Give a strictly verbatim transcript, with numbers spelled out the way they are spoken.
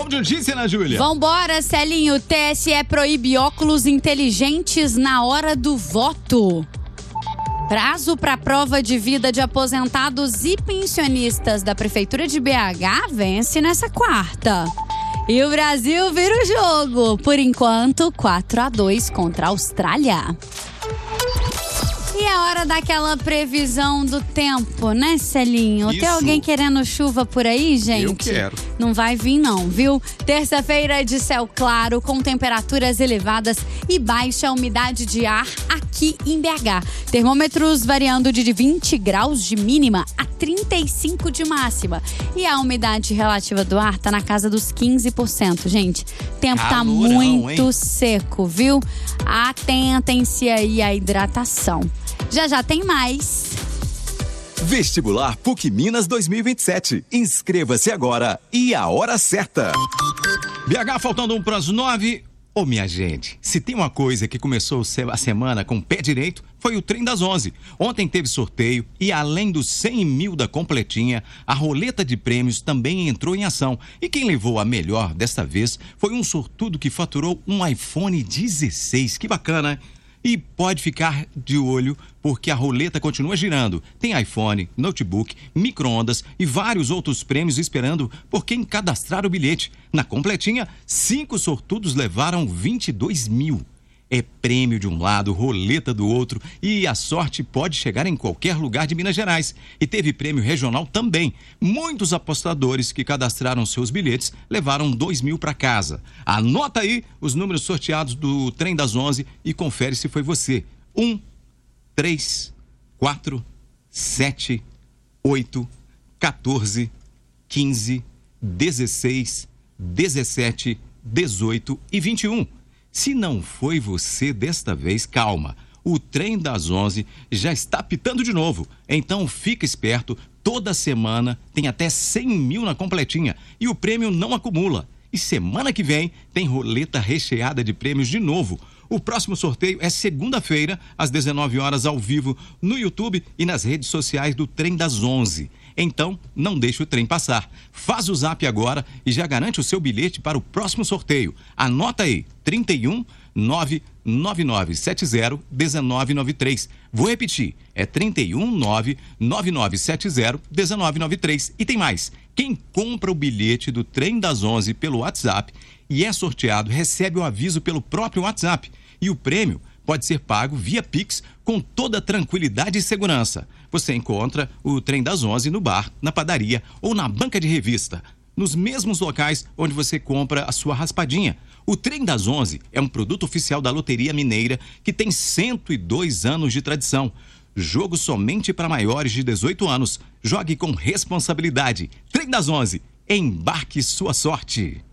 Vamos de notícia, Ana Júlia? Vambora, Celinho. T S E proíbe óculos inteligentes na hora do voto. Prazo para prova de vida de aposentados e pensionistas da Prefeitura de B H vence nessa quarta. E o Brasil vira o jogo. Por enquanto, quatro a dois contra a Austrália. E é hora daquela previsão do tempo, né, Celinho? Isso. Tem alguém querendo chuva por aí, gente? Eu quero. Não vai vir não, viu? Terça-feira de céu claro, com temperaturas elevadas e baixa umidade de ar aqui em B H. Termômetros variando de vinte graus de mínima a trinta e cinco de máxima. E a umidade relativa do ar tá na casa dos quinze por cento, gente. O tempo tá Calorão, muito hein? seco, viu? Atentem-se aí à hidratação. Já já tem mais. Vestibular PUC Minas dois mil e vinte e sete. Inscreva-se agora e a hora certa. B H faltando um para as nove. Ô, minha gente, se tem uma coisa que começou a semana com o pé direito, foi o Trem das Onze. Ontem teve sorteio e, além dos cem mil da completinha, a roleta de prêmios também entrou em ação. E quem levou a melhor desta vez foi um sortudo que faturou um iPhone dezesseis. Que bacana, hein? E pode ficar de olho, porque a roleta continua girando. Tem iPhone, notebook, micro-ondas e vários outros prêmios esperando por quem cadastrar o bilhete. Na completinha, cinco sortudos levaram vinte e dois mil. É prêmio de um lado, roleta do outro, e a sorte pode chegar em qualquer lugar de Minas Gerais. E teve prêmio regional também. Muitos apostadores que cadastraram seus bilhetes levaram dois mil para casa. Anota aí os números sorteados do Trem das Onze e confere se foi você. Um, três, quatro, sete, oito, quatorze, quinze, dezesseis, dezessete, dezoito e vinte e um. Se não foi você desta vez, calma. O Trem das Onze já está pitando de novo. Então fica esperto, toda semana tem até cem mil na completinha e o prêmio não acumula. E semana que vem tem roleta recheada de prêmios de novo. O próximo sorteio é segunda-feira, às dezenove horas, ao vivo, no YouTube e nas redes sociais do Trem das Onze. Então, não deixe o trem passar. Faz o zap agora e já garante o seu bilhete para o próximo sorteio. Anota aí, trinta e um, nove nove nove sete zero, um nove nove três. Vou repetir, é trinta e um, nove nove nove sete zero, um nove nove três. E tem mais, quem compra o bilhete do Trem das Onze pelo WhatsApp e é sorteado, recebe o aviso pelo próprio WhatsApp. E o prêmio pode ser pago via Pix com toda tranquilidade e segurança. Você encontra o Trem das Onze no bar, na padaria ou na banca de revista, nos mesmos locais onde você compra a sua raspadinha. O Trem das Onze é um produto oficial da Loteria Mineira que tem cento e dois anos de tradição. Jogo somente para maiores de dezoito anos. Jogue com responsabilidade. Trem das Onze, embarque sua sorte.